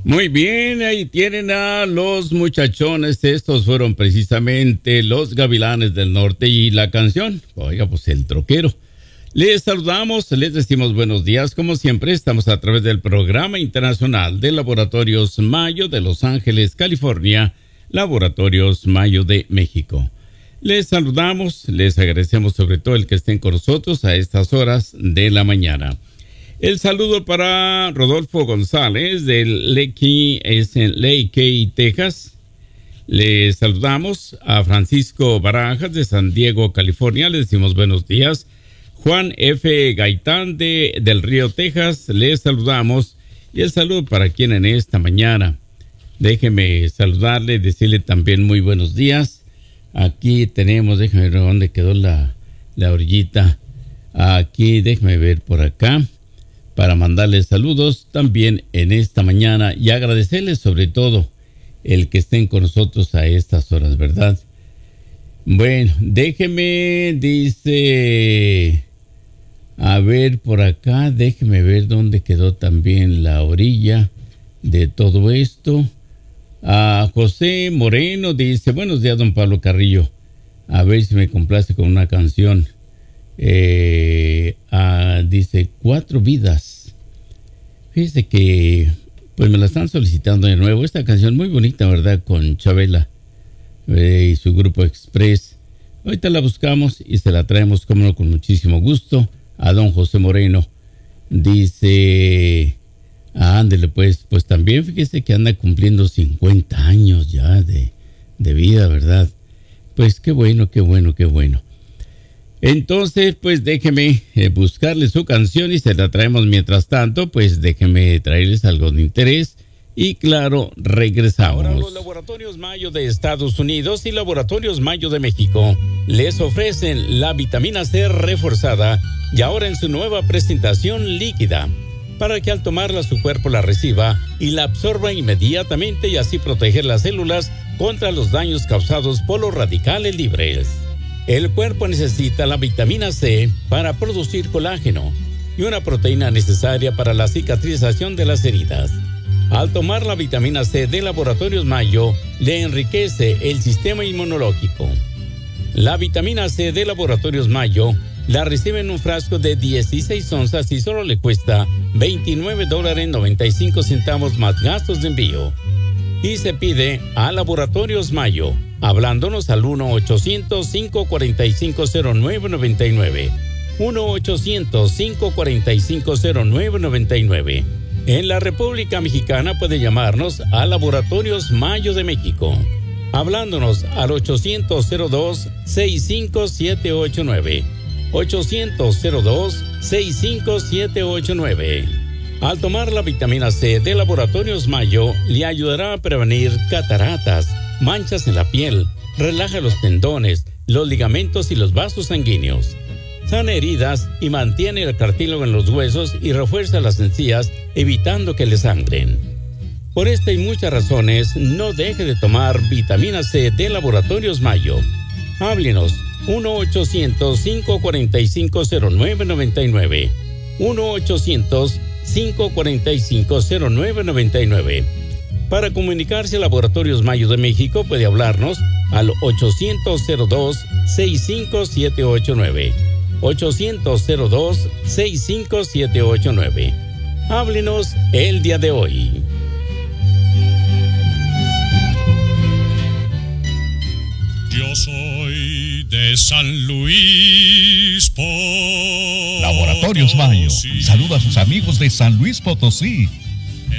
Muy bien, ahí tienen a los muchachones. Estos fueron precisamente los Gavilanes del Norte y la canción, oiga, pues el troquero. Les saludamos, les decimos buenos días. Como siempre, estamos a través del Programa Internacional de Laboratorios Mayo de Los Ángeles, California, Laboratorios Mayo de México. Les saludamos, les agradecemos sobre todo el que estén con nosotros a estas horas de la mañana. El saludo para Rodolfo González de Lakey, Texas. Le saludamos a Francisco Barajas de San Diego, California. Le decimos buenos días. Juan F. Gaitán de Del Río, Texas. Le saludamos. Y el saludo para quien en esta mañana. Déjeme saludarle, decirle también muy buenos días. Aquí tenemos, déjeme ver dónde quedó la orillita. Aquí, déjeme ver por acá. Para mandarles saludos también en esta mañana y agradecerles sobre todo el que estén con nosotros a estas horas, ¿verdad? Bueno, déjeme, dice, a ver por acá, déjeme ver dónde quedó también la orilla de todo esto. A José Moreno dice, buenos días, don Pablo Carrillo, a ver si me complace con una canción. Dice 4 vidas. Fíjese que pues me la están solicitando de nuevo. Esta canción muy bonita, ¿verdad? Con Chabela y su grupo Express. Ahorita la buscamos y se la traemos, como no, con muchísimo gusto a don José Moreno. Dice, ándele pues también fíjese que anda cumpliendo 50 años ya de vida, ¿verdad? Pues qué bueno, qué bueno, qué bueno. Entonces, pues déjeme buscarle su canción y se la traemos. Mientras tanto, pues déjeme traerles algo de interés y claro, regresamos. Ahora los Laboratorios Mayo de Estados Unidos y Laboratorios Mayo de México les ofrecen la vitamina C reforzada y ahora en su nueva presentación líquida, para que al tomarla su cuerpo la reciba y la absorba inmediatamente y así proteger las células contra los daños causados por los radicales libres. El cuerpo necesita la vitamina C para producir colágeno y una proteína necesaria para la cicatrización de las heridas. Al tomar la vitamina C de Laboratorios Mayo, le enriquece el sistema inmunológico. La vitamina C de Laboratorios Mayo la recibe en un frasco de 16 onzas y solo le cuesta $29.95 más gastos de envío. Y se pide a Laboratorios Mayo, hablándonos al 1-800-545-0999. 1-800-545-0999. En la República Mexicana puede llamarnos a Laboratorios Mayo de México, hablándonos al 800-02-65789. 800-02-65789. Al tomar la vitamina C de Laboratorios Mayo, le ayudará a prevenir cataratas, manchas en la piel, relaja los tendones, los ligamentos y los vasos sanguíneos. Sana heridas y mantiene el cartílago en los huesos y refuerza las encías, evitando que le sangren. Por esta y muchas razones, no deje de tomar vitamina C de Laboratorios Mayo. Háblenos 1-800-545-0999. 1-800-545-0999. Para comunicarse a Laboratorios Mayo de México puede hablarnos al 800-02-65789. 800-02-65789. Háblenos el día de hoy. Yo soy de San Luis Potosí. Laboratorios Mayo saluda a sus amigos de San Luis Potosí.